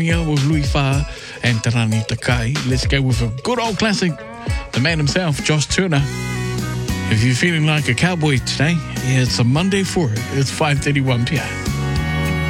with Louis Farr and Tarani Takai. Let's go with a good old classic. The man himself, Josh Turner. If you're feeling like a cowboy today, yeah, it's a Monday for it. It's 5:31 p.m.